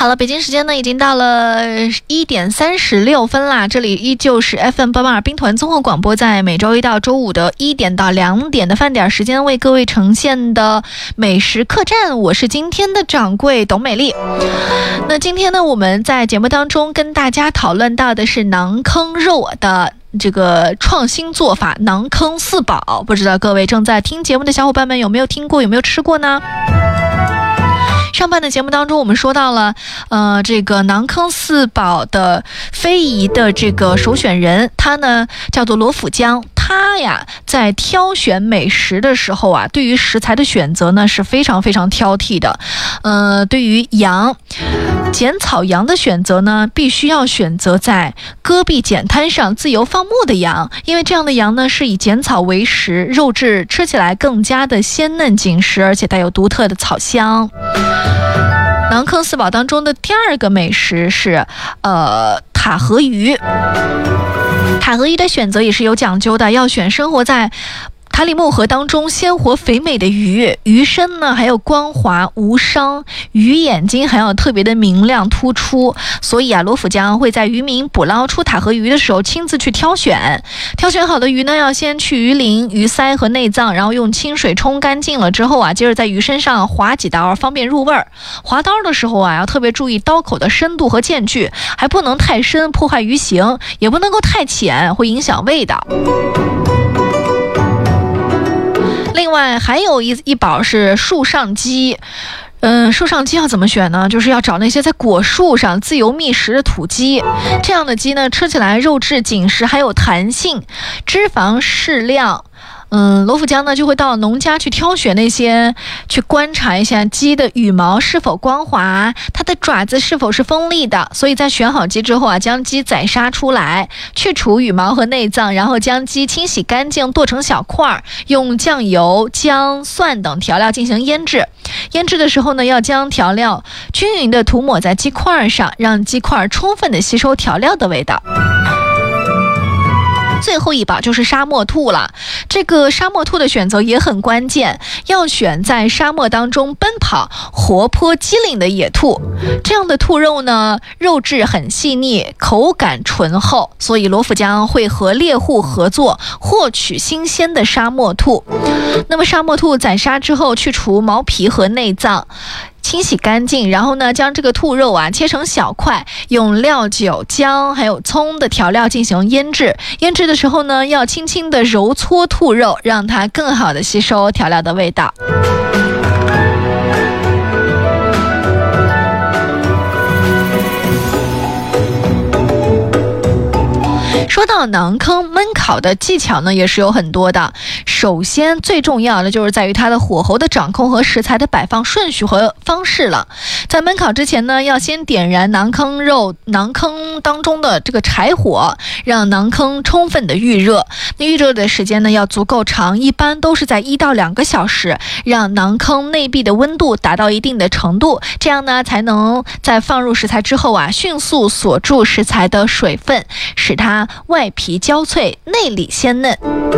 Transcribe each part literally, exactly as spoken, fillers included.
好了，北京时间呢已经到了一点三十六分啦，这里依旧是 F M 八八二兵团综合广播，在每周一到周五的一点到两点的饭点时间为各位呈现的美食客栈，我是今天的掌柜董美丽。那今天呢，我们在节目当中跟大家讨论到的是馕坑肉的这个创新做法馕坑四宝，不知道各位正在听节目的小伙伴们有没有听过，有没有吃过呢？上半的节目当中，我们说到了，呃，这个馕坑四宝的非遗的这个首选人，他呢叫做罗府江。他呀，在挑选美食的时候啊，对于食材的选择呢是非常非常挑剔的。呃，对于羊，剪草羊的选择呢，必须要选择在戈壁碱滩上自由放牧的羊，因为这样的羊呢是以剪草为食，肉质吃起来更加的鲜嫩紧实，而且带有独特的草香。馕坑四宝当中的第二个美食是呃塔河鱼。塔河鱼的选择也是有讲究的，要选生活在塔里木河当中鲜活肥美的鱼，鱼身呢还有光滑无伤，鱼眼睛还要特别的明亮突出，所以啊，罗府江会在渔民捕捞出塔河鱼的时候亲自去挑选。挑选好的鱼呢，要先去鱼鳞、鱼鳃和内脏，然后用清水冲干净了之后啊，接着在鱼身上划几刀，方便入味儿。划刀的时候啊，要特别注意刀口的深度和间距，还不能太深破坏鱼形，也不能够太浅，会影响味道。另外还有一一宝是树上鸡。嗯，树上鸡要怎么选呢？就是要找那些在果树上自由觅食的土鸡，这样的鸡呢，吃起来肉质紧实，还有弹性，脂肪适量。嗯，罗府江呢就会到农家去挑选那些，去观察一下鸡的羽毛是否光滑，它的爪子是否是锋利的。所以在选好鸡之后啊，将鸡宰杀出来，去除羽毛和内脏，然后将鸡清洗干净，剁成小块，用酱油、姜、蒜等调料进行腌制。腌制的时候呢，要将调料均匀的涂抹在鸡块上，让鸡块充分的吸收调料的味道。最后一宝就是沙漠兔了，这个沙漠兔的选择也很关键，要选在沙漠当中奔跑、活泼机灵的野兔。这样的兔肉呢，肉质很细腻，口感醇厚，所以罗府江会和猎户合作，获取新鲜的沙漠兔。那么沙漠兔宰杀之后，去除毛皮和内脏，清洗干净，然后呢，将这个兔肉啊切成小块，用料酒、姜还有葱的调料进行腌制。腌制的时候呢，要轻轻的揉搓兔肉，让它更好的吸收调料的味道。说到馕坑焖烤的技巧呢，也是有很多的。首先最重要的就是在于它的火候的掌控和食材的摆放顺序和方式了。在焖烤之前呢，要先点燃馕坑肉馕坑当中的这个柴火，让馕坑充分的预热。那预热的时间呢要足够长，一般都是在一到两个小时，让馕坑内壁的温度达到一定的程度，这样呢才能在放入食材之后啊，迅速锁住食材的水分，使它外皮焦脆，内里鲜嫩。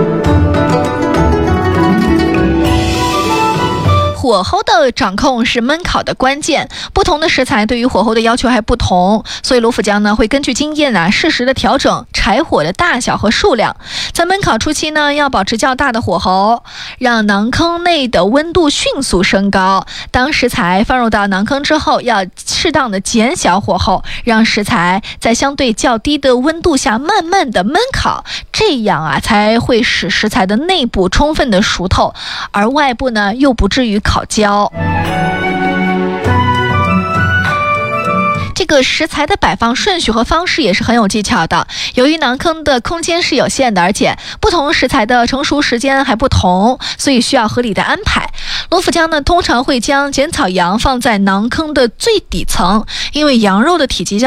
火候的掌控是焖烤的关键，不同的食材对于火候的要求还不同，所以罗府江呢会根据经验啊，适时的调整柴火的大小和数量。在焖烤初期呢，要保持较大的火候，让馕坑内的温度迅速升高。当食材放入到馕坑之后，要适当的减小火候，让食材在相对较低的温度下慢慢的焖烤，这样啊才会使食材的内部充分的熟透，而外部呢又不至于烤焦。这个食材的摆放顺序和方式也是很有技巧的。由于馕坑的空间是有限的，而且不同食材的成熟时间还不同，所以需要合理的安排。罗府江呢通常会将剪草羊放在馕坑的最底层，因为羊肉的体积较